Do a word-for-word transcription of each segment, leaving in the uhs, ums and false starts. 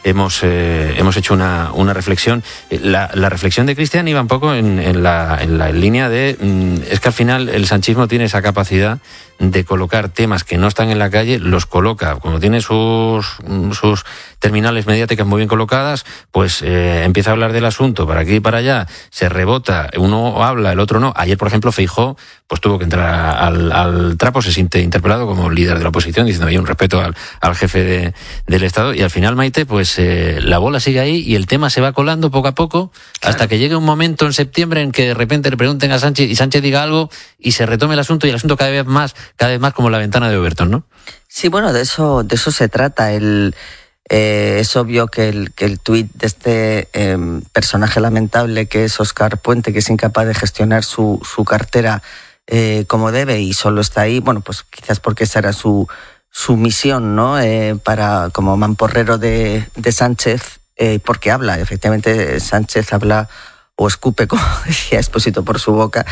hemos eh, hemos hecho una, una reflexión. La, la reflexión de Cristian iba un poco en, en, la, en la línea de mm, es que al final el sanchismo tiene esa capacidad de colocar temas que no están en la calle, los coloca, como tiene sus sus terminales mediáticas muy bien colocadas, pues eh, empieza a hablar del asunto para aquí y para allá, se rebota, uno habla, el otro no. Ayer, por ejemplo, Feijóo pues tuvo que entrar al, al trapo, se siente interpelado como líder de la oposición, diciendo hay un respeto al, al jefe de, del Estado, y al final, Maite, pues eh, la bola sigue ahí y el tema se va colando poco a poco, claro, hasta que llegue un momento en septiembre en que de repente le pregunten a Sánchez y Sánchez diga algo y se retome el asunto, y el asunto cada vez más cada vez más como la ventana de Overton, ¿no? Sí, bueno, de eso de eso se trata. El, eh, es obvio que el, que el tuit de este eh, personaje lamentable que es Óscar Puente, que es incapaz de gestionar su, su cartera eh, como debe y solo está ahí, bueno, pues quizás porque esa era su, su misión, ¿no? Eh, para como mamporrero de, de Sánchez, eh, porque habla, efectivamente Sánchez habla o escupe, como decía Expósito, por su boca.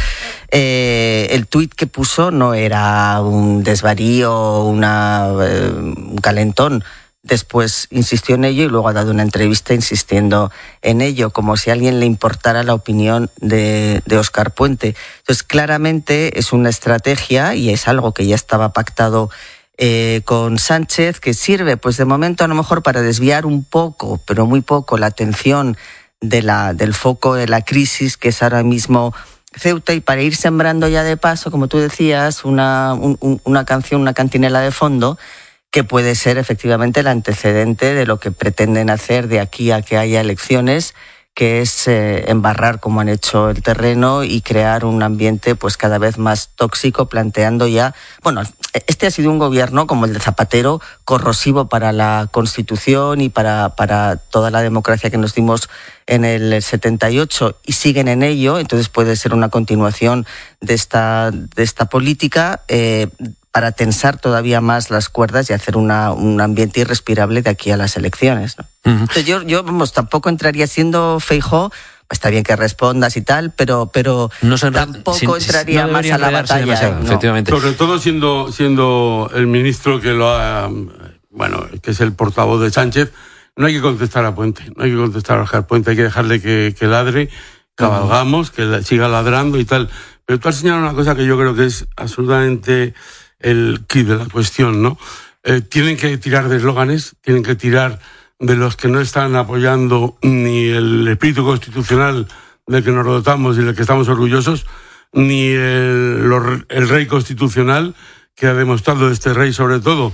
Eh, el tuit que puso no era un desvarío, una, eh, un calentón. Después insistió en ello y luego ha dado una entrevista insistiendo en ello, como si a alguien le importara la opinión de, de Óscar Puente. Entonces, claramente es una estrategia y es algo que ya estaba pactado eh, con Sánchez, que sirve, pues de momento a lo mejor para desviar un poco, pero muy poco, la atención de la, del foco de la crisis que es ahora mismo Ceuta, y para ir sembrando ya de paso, como tú decías, una, un, una canción, una cantinela de fondo que puede ser efectivamente el antecedente de lo que pretenden hacer de aquí a que haya elecciones, que es eh, embarrar, como han hecho, el terreno y crear un ambiente pues cada vez más tóxico, planteando ya... Bueno, este ha sido un gobierno como el de Zapatero, corrosivo para la Constitución y para, para toda la democracia que nos dimos en el setenta y ocho, y siguen en ello. Entonces puede ser una continuación de esta, de esta política eh, para tensar todavía más las cuerdas y hacer una, un ambiente irrespirable de aquí a las elecciones, ¿no? Uh-huh. Entonces yo, yo vamos, tampoco entraría siendo Feijóo. Está bien que respondas y tal, pero pero no se, tampoco sin, entraría no más a la batalla. No. Efectivamente. Sobre todo siendo siendo el ministro que lo ha, bueno, que es el portavoz de Sánchez, no hay que contestar a Puente, no hay que contestar a Óscar Puente, hay que dejarle que, que ladre, cabalgamos, que siga ladrando y tal. Pero tú has señalado una cosa que yo creo que es absolutamente el kit de la cuestión, ¿no? Eh, tienen que tirar de eslóganes, tienen que tirar de los que no están apoyando ni el espíritu constitucional del que nos dotamos y del que estamos orgullosos, ni el, los, el rey constitucional, que ha demostrado este rey sobre todo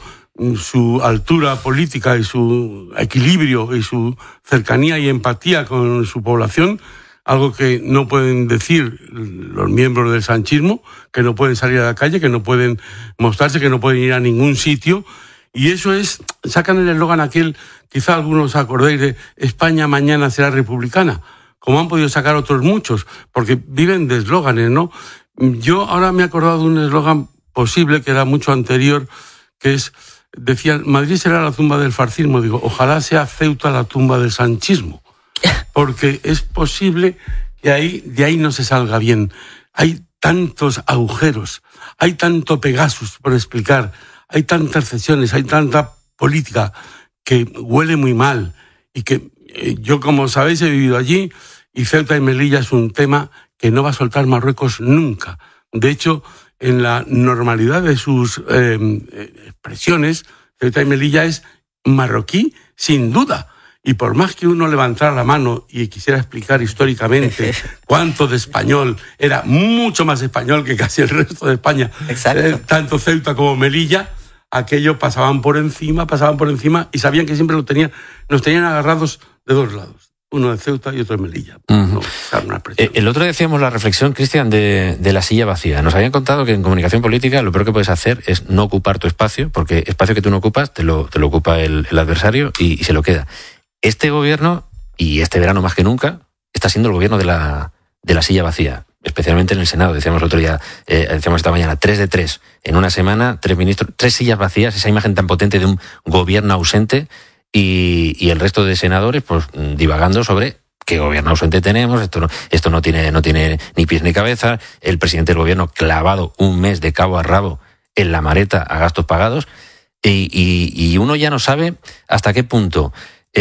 su altura política y su equilibrio y su cercanía y empatía con su población, algo que no pueden decir los miembros del sanchismo, que no pueden salir a la calle, que no pueden mostrarse, que no pueden ir a ningún sitio. Y eso es, sacan el eslogan aquel, quizá algunos acordéis de España mañana será republicana, como han podido sacar otros muchos, porque viven de eslóganes, ¿no? Yo ahora me he acordado de un eslogan posible que era mucho anterior, que es, decían, Madrid será la tumba del fascismo. Digo, ojalá sea Ceuta la tumba del sanchismo, porque es posible que ahí, de ahí no se salga bien. Hay tantos agujeros, hay tanto Pegasus por explicar, hay tantas cesiones, hay tanta política que huele muy mal y que eh, yo, como sabéis, he vivido allí, y Ceuta y Melilla es un tema que no va a soltar Marruecos nunca. De hecho, en la normalidad de sus eh, expresiones, Ceuta y Melilla es marroquí sin duda. Y por más que uno levantara la mano y quisiera explicar históricamente cuánto de español, era mucho más español que casi el resto de España, eh, tanto Ceuta como Melilla, aquello pasaban por encima, pasaban por encima y sabían que siempre lo tenían, nos tenían agarrados de dos lados, uno de Ceuta y otro de Melilla. Uh-huh. No, una el otro decíamos la reflexión, Cristian, de, de la silla vacía. Nos habían contado que en comunicación política lo peor que puedes hacer es no ocupar tu espacio, porque espacio que tú no ocupas te lo, te lo ocupa el, el adversario y, y se lo queda. Este gobierno, y este verano más que nunca, está siendo el gobierno de la, de la silla vacía, especialmente en el Senado. Decíamos el otro día, eh, decíamos esta mañana, tres de tres. En una semana, tres ministros, tres sillas vacías, esa imagen tan potente de un gobierno ausente, y, y el resto de senadores pues divagando sobre qué gobierno ausente tenemos, esto no, esto no tiene, no tiene ni pies ni cabeza, el presidente del gobierno clavado un mes de cabo a rabo en la maleta a gastos pagados, y, y, y uno ya no sabe hasta qué punto